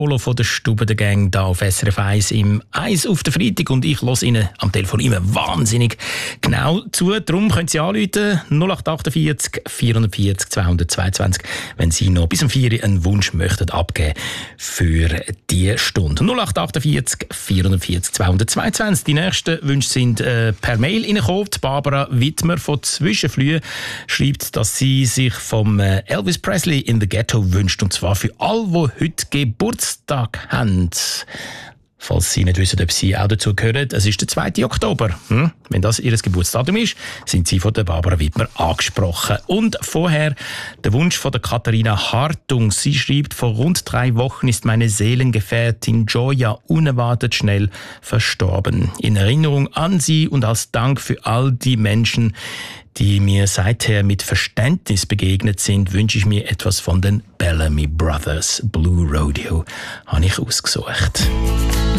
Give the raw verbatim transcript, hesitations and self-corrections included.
Olo von der Stube der Gang hier auf S R F eins im eins auf der Freitag und ich höre Ihnen am Telefon immer wahnsinnig genau zu. Darum können Sie anrufen null acht achtundvierzig vierundvierzig zweihundertzweiundzwanzig, wenn Sie noch bis um vier Uhr einen Wunsch möchten abgeben für diese Stunde. null acht achtundvierzig vierundvierzig zweihundertzweiundzwanzig. Die nächsten Wünsche sind äh, per Mail reingekommen. Barbara Wittmer von Zwischenflühe schreibt, dass sie sich vom äh, Elvis Presley in the Ghetto wünscht, und zwar für all, die heute Geburtstag haben. Falls Sie nicht wissen, ob Sie auch dazu gehören, es ist der zweite Oktober. Hm? Wenn das Ihr Geburtsdatum ist, sind Sie von der Barbara Wittmer angesprochen. Und vorher der Wunsch von der Katharina Hartung. Sie schreibt, vor rund drei Wochen ist meine Seelengefährtin Joya unerwartet schnell verstorben. In Erinnerung an sie und als Dank für all die Menschen, die mir seither mit Verständnis begegnet sind, wünsche ich mir etwas von den Bellamy Brothers. Blue Rodeo habe ich ausgesucht.